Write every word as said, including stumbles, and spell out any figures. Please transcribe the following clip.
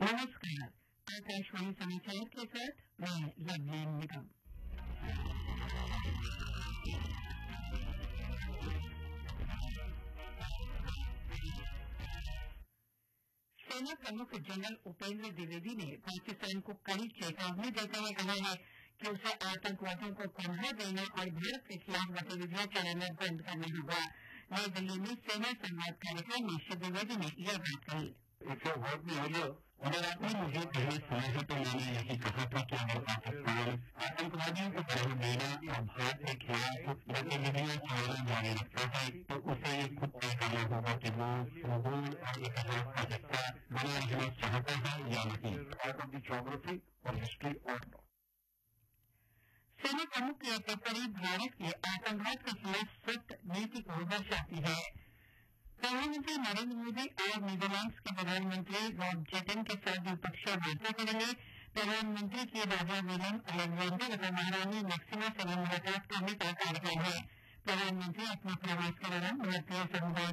नमस्कार। आकाशवाणी समाचार के साथ मैं लवलीन निगम। सेना प्रमुख जनरल उपेंद्र द्विवेदी ने पाकिस्तान को कड़ी चेतावनी देते हुए कहा है कि उसे आतंकवादियों को पनाह देना और भारत के खिलाफ गतिविधियां चलाना बंद करना होगा। नई दिल्ली में सेना संवाद कार्यक्रम में श्री द्विवेदी ने यह बात कही। अगर आपने मुझे पहले सुना है तो मैंने यही कहा था कि अगर पाकिस्तान आतंकवादियों को पनाह देना और भारत के खिलाफ गतिविधियां चलाना जारी रखता है तो उसे ये खुद तय करना होगा कि वो भूगोल और इतिहास का हिस्सा बना रहना चाहता है या नहीं। पार्ट ऑफ द ज्योग्राफी और हिस्ट्री और सेना प्रमुख की टिप्पणी भारत की आतंकवाद के खिलाफ सख्त नीति को दर्शाती है। प्रधानमंत्री नरेंद्र मोदी आज नीदरलैंड्स के प्रधानमंत्री रॉब जेटन के साथ द्विपक्षीय वार्ता करेंगे। प्रधानमंत्री की राजा विलियम अलेक्जेंडर तथा महारानी मैक्सिमा से भी मुलाकात करने का कार्यक्रम है। प्रधानमंत्री अपने प्रवास के दौरान भारतीय समुदाय